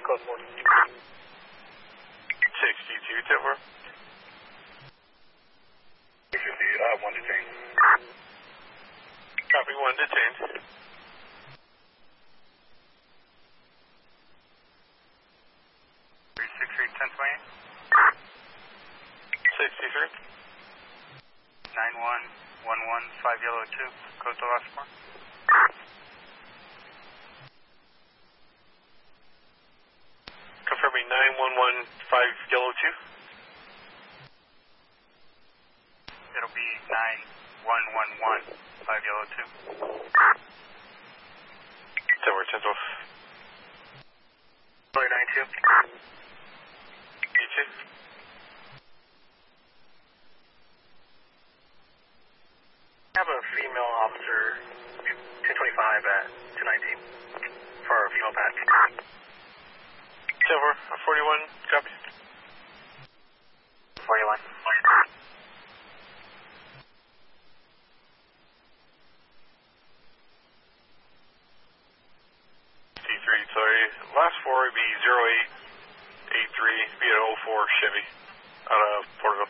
code 40. 62, Timber. 1 detained. Copy, 1 detained. 63. 9111 Yellow 2, code to Rossmore. Confirming 9115 Yellow 2. It'll be 9111 Yellow 2. Timber, 10 12. 92. E2. I have a female officer, 1025 at 219 for a female patch. Timber, 41, copy. 41. C3, sorry. Last 4 would be 0883, be an 04 Chevy out of Porterville.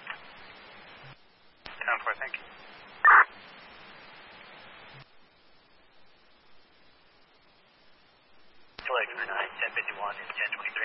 10-4, thank you. Flight 9, 1051 and 1023.